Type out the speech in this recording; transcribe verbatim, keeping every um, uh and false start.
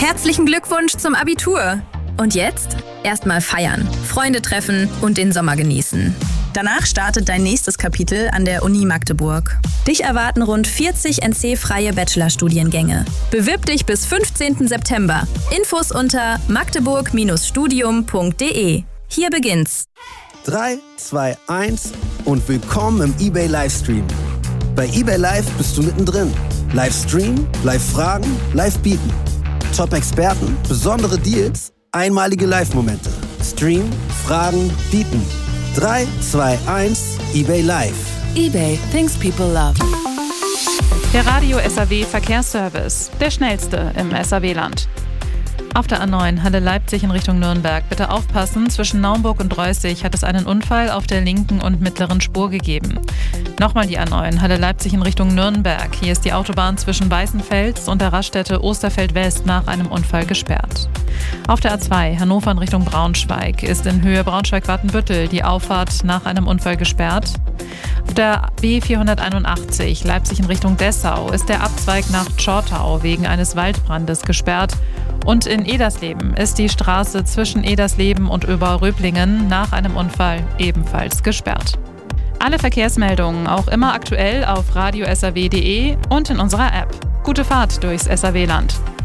Herzlichen Glückwunsch zum Abitur. Und jetzt? Erstmal feiern, Freunde treffen und den Sommer genießen. Danach startet dein nächstes Kapitel an der Uni Magdeburg. Dich erwarten rund vierzig N C-freie Bachelorstudiengänge. Bewirb dich bis fünfzehnten September. Infos unter magdeburg Studium punkt de. Hier beginnt's. drei, zwei, eins und willkommen im eBay Livestream. Bei eBay Live bist du mittendrin. Livestream, Live-Fragen, Live-Bieten. Top-Experten, besondere Deals, einmalige Live-Momente. Stream, Fragen, Bieten. drei, zwei, eins, eBay Live. eBay, things people love. Der Radio S A W Verkehrsservice, der schnellste im S A W-Land. Auf der A neun Halle Leipzig in Richtung Nürnberg. Bitte aufpassen, zwischen Naumburg und Reußig hat es einen Unfall auf der linken und mittleren Spur gegeben. Nochmal die A neun Halle Leipzig in Richtung Nürnberg. Hier ist die Autobahn zwischen Weißenfels und der Raststätte Osterfeld West nach einem Unfall gesperrt. Auf der A zwei Hannover in Richtung Braunschweig ist in Höhe Braunschweig-Watenbüttel die Auffahrt nach einem Unfall gesperrt. Auf der B vierhunderteinundachtzig Leipzig in Richtung Dessau ist der Abzweig nach Tschortau wegen eines Waldbrandes gesperrt. Und in Edersleben ist die Straße zwischen Edersleben und Oberröblingen nach einem Unfall ebenfalls gesperrt. Alle Verkehrsmeldungen auch immer aktuell auf radio s a w punkt de und in unserer App. Gute Fahrt durchs S A W-Land.